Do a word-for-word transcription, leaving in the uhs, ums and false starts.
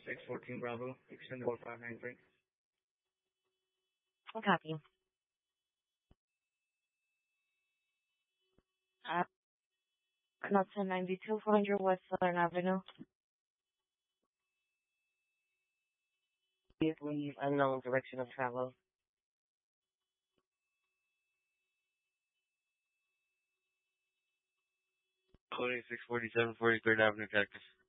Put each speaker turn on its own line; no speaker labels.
six fourteen Bravo, extend four five nine three.
Copy. Uh, not ten ninety-two, four hundred West Southern Avenue. Please leave unknown direction of travel.
Coding six forty-seven, forty-third Avenue, Cactus.